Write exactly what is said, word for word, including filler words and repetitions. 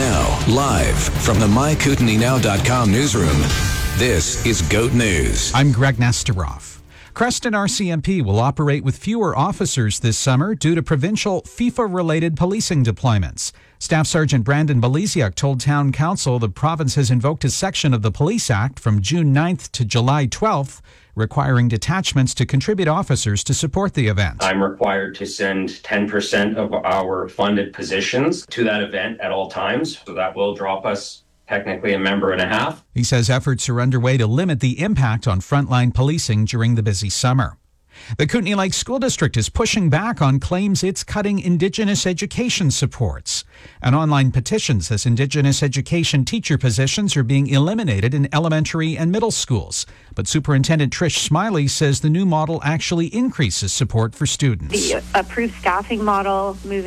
Now, live from the my kootenai now dot com newsroom, this is GOAT News. I'm Greg Nesteroff. Creston R C M P will operate with fewer officers this summer due to provincial FIFA-related policing deployments. Staff Sergeant Brandon Belisiak told Town Council the province has invoked a section of the Police Act from June ninth to July twelfth, requiring detachments to contribute officers to support the event. I'm required to send ten percent of our funded positions to that event at all times, so that will drop us technically a member and a half. He says efforts are underway to limit the impact on frontline policing during the busy summer. The Kootenay Lake School District is pushing back on claims it's cutting Indigenous education supports. An online petition says Indigenous education teacher positions are being eliminated in elementary and middle schools. But Superintendent Trish Smiley says the new model actually increases support for students. The approved staffing model moving